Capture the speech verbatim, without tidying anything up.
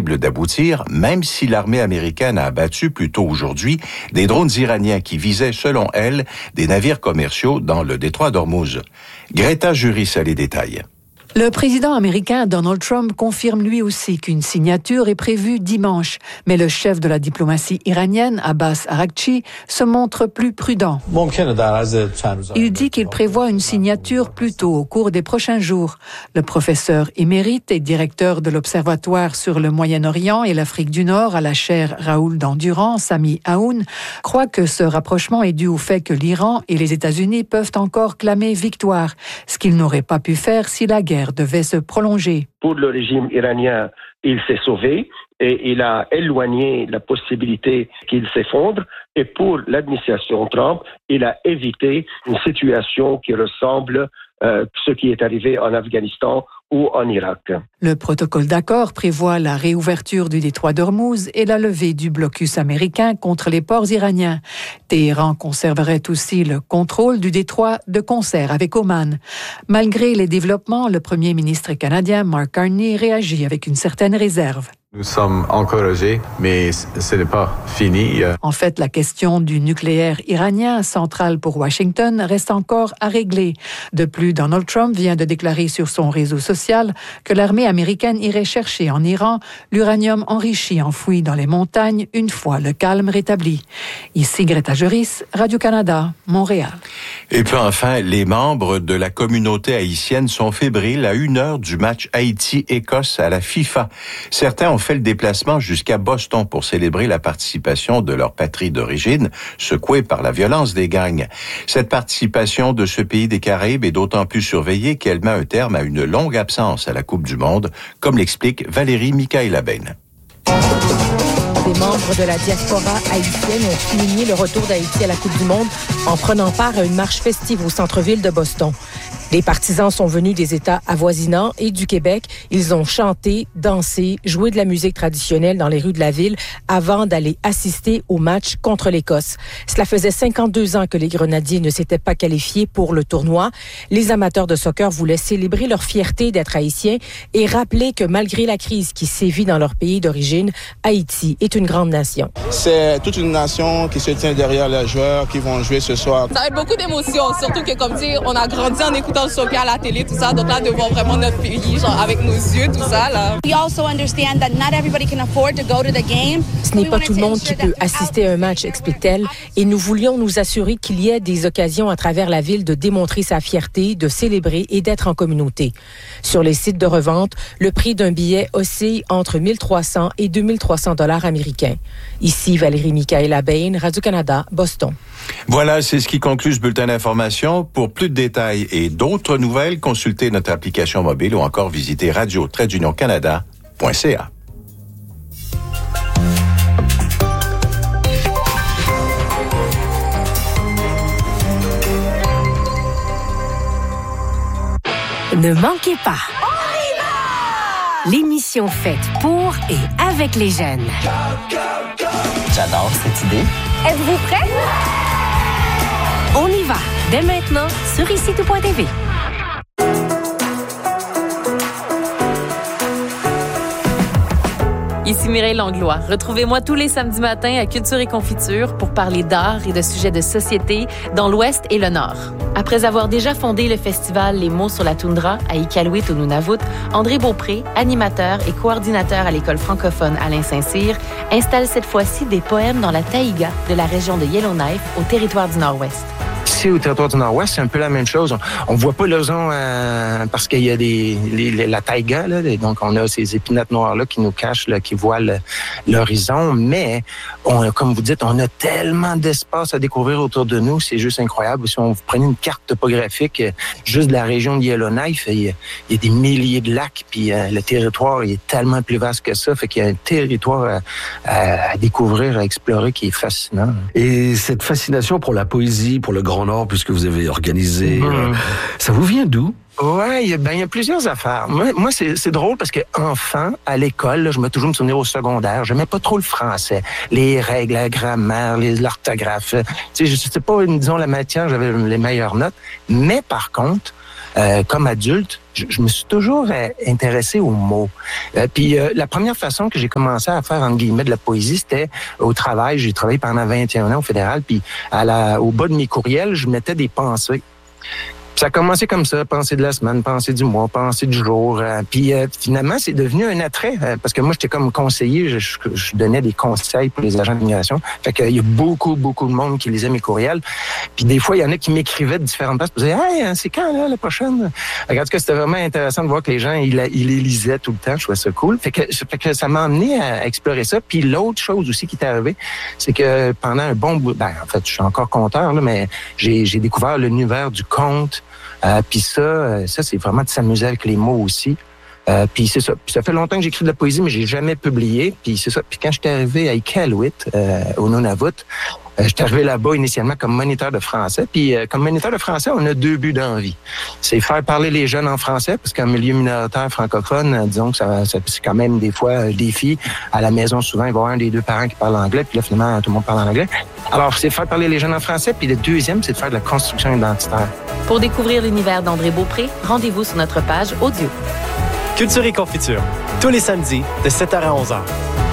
impossible d'aboutir, même si l'armée américaine a abattu plus tôt aujourd'hui des drones iraniens qui visaient, selon elle, des navires commerciaux dans le détroit d'Ormuz. Greta Juris a les détails. Le président américain Donald Trump confirme lui aussi qu'une signature est prévue dimanche. Mais le chef de la diplomatie iranienne, Abbas Araghchi, se montre plus prudent. Il dit qu'il prévoit une signature plus tôt au cours des prochains jours. Le professeur émérite et directeur de l'Observatoire sur le Moyen-Orient et l'Afrique du Nord à la chaire Raoul d'Endurance, Sami Aoun, croit que ce rapprochement est dû au fait que l'Iran et les États-Unis peuvent encore clamer victoire, ce qu'ils n'auraient pas pu faire si la guerre devait se prolonger. Pour le régime iranien, il s'est sauvé et il a éloigné la possibilité qu'il s'effondre. Et pour l'administration Trump, il a évité une situation qui ressemble à euh, ce qui est arrivé en Afghanistan ou en Irak. Le protocole d'accord prévoit la réouverture du détroit d'Ormuz et la levée du blocus américain contre les ports iraniens. Téhéran conserverait aussi le contrôle du détroit de concert avec Oman. Malgré les développements, le premier ministre canadien Mark Carney réagit avec une certaine réserve. Nous sommes encouragés, mais ce n'est pas fini. En fait, la question du nucléaire iranien, centrale pour Washington, reste encore à régler. De plus, Donald Trump vient de déclarer sur son réseau social que l'armée américaine irait chercher en Iran l'uranium enrichi enfoui dans les montagnes une fois le calme rétabli. Ici Greta Juris, Radio-Canada, Montréal. Et puis enfin, les membres de la communauté haïtienne sont fébriles à une heure du match Haïti-Écosse à la FIFA. Certains ont fait le déplacement jusqu'à Boston pour célébrer la participation de leur patrie d'origine, secouée par la violence des gangs. Cette participation de ce pays des Caraïbes est d'autant plus surveillée qu'elle met un terme à une longue absence à la Coupe du Monde, comme l'explique Valérie Michaëla-Bain. Des membres de la diaspora haïtienne ont souligné le retour d'Haïti à la Coupe du Monde en prenant part à une marche festive au centre-ville de Boston. Les partisans sont venus des États avoisinants et du Québec. Ils ont chanté, dansé, joué de la musique traditionnelle dans les rues de la ville avant d'aller assister au match contre l'Écosse. Cela faisait cinquante-deux ans que les Grenadiers ne s'étaient pas qualifiés pour le tournoi. Les amateurs de soccer voulaient célébrer leur fierté d'être haïtiens et rappeler que malgré la crise qui sévit dans leur pays d'origine, Haïti est une grande nation. C'est toute une nation qui se tient derrière les joueurs qui vont jouer ce soir. Ça va être beaucoup d'émotions, surtout que comme tu sais, on a grandi en écoutant le soccer à la télé, tout ça, donc là, de voir vraiment notre pays, genre avec nos yeux, tout ça, là. We also understand that not everybody can afford to go to the game. Ce n'est pas tout le monde qui peut assister à un match, explique-t-elle, et nous voulions nous assurer qu'il y ait des occasions à travers la ville de démontrer sa fierté, de célébrer et d'être en communauté. Sur les sites de revente, le prix d'un billet oscille entre mille trois cents et deux mille trois cents dollars américains. Ici, Valérie Michaëla-Bain, Radio-Canada, Boston. Voilà, c'est ce qui conclut ce bulletin d'information. Pour plus de détails et d'autres nouvelles, consultez notre application mobile ou encore visitez radio tiret union canada point c a. Ne manquez pas l'émission faite pour et avec les jeunes. J'adore cette idée. Êtes-vous prêts? On y va, dès maintenant, sur ici tout point t v. Ici Mireille Langlois. Retrouvez-moi tous les samedis matins à Culture et Confiture pour parler d'art et de sujets de société dans l'Ouest et le Nord. Après avoir déjà fondé le festival Les mots sur la toundra à Iqaluit au Nunavut, André Beaupré, animateur et coordinateur à l'école francophone Alain Saint-Cyr, installe cette fois-ci des poèmes dans la taïga de la région de Yellowknife au territoire du Nord-Ouest. Ici, au territoire du Nord-Ouest, c'est un peu la même chose. On ne voit pas l'horizon euh, parce qu'il y a des, les, la taïga, là, donc on a ces épinettes noires-là qui nous cachent, là, qui voilent l'horizon. Mais, on, comme vous dites, on a tellement d'espace à découvrir autour de nous, c'est juste incroyable. Si on vous prenez une carte topographique juste de la région de Yellowknife, il y a, il y a des milliers de lacs, puis euh, le territoire il est tellement plus vaste que ça, fait qu'il y a un territoire à, à, à découvrir, à explorer qui est fascinant. Et cette fascination pour la poésie, pour le Grand Nord, puisque vous avez organisé, mmh. euh, ça vous vient d'où? Ouais, il y, ben, y a plusieurs affaires. Moi, moi c'est, c'est drôle parce que enfant, à l'école, là, je me toujours me souvenir au secondaire, j'aimais pas trop le français, les règles, la grammaire, les, l'orthographe. Tu sais, je sais pas, disons la matière, j'avais les meilleures notes. Mais par contre, euh, comme adulte, je, je me suis toujours euh, intéressé aux mots. Euh, puis euh, la première façon que j'ai commencé à faire, entre guillemets, de la poésie, c'était au travail. J'ai travaillé pendant vingt et un ans au fédéral, puis à la, au bas de mes courriels, je mettais des pensées. Ça a commencé comme ça, pensée de la semaine, pensée du mois, pensée du jour. Euh, puis euh, finalement, c'est devenu un attrait euh, parce que moi, j'étais comme conseiller, je, je, je donnais des conseils pour les agents d'immigration. Fait qu'il y a beaucoup, beaucoup de monde qui lisait mes courriels. Puis des fois, il y en a qui m'écrivaient de différentes places pour dire « Hey, c'est quand, là, la prochaine? » En tout cas, c'était vraiment intéressant de voir que les gens, ils, ils les lisaient tout le temps. Je trouvais ça cool. Fait que, fait que ça m'a amené à explorer ça. Puis l'autre chose aussi qui est arrivée, c'est que pendant un bon bout... Ben, en fait, je suis encore conteur, là, mais j'ai, j'ai découvert l'univers du conte. Euh, puis ça, ça c'est vraiment de s'amuser avec les mots aussi. Euh, puis c'est ça. Puis ça fait longtemps que j'écris de la poésie, mais j'ai jamais publié. Puis c'est ça. Puis quand j'étais arrivé à Iqaluit, euh, au Nunavut, euh, j'étais arrivé là-bas initialement comme moniteur de français. Puis euh, comme moniteur de français, on a deux buts dans la vie. C'est faire parler les jeunes en français, parce qu'en milieu minoritaire francophone, euh, disons que ça, ça c'est quand même des fois un défi. À la maison, souvent, il va y avoir un des deux parents qui parle anglais, puis là, finalement, tout le monde parle en anglais. Alors, c'est faire parler les jeunes en français. Puis le deuxième, c'est de faire de la construction identitaire. Pour découvrir l'univers d'André Beaupré, rendez-vous sur notre page audio. Culture et confiture, tous les samedis de sept heures à onze heures.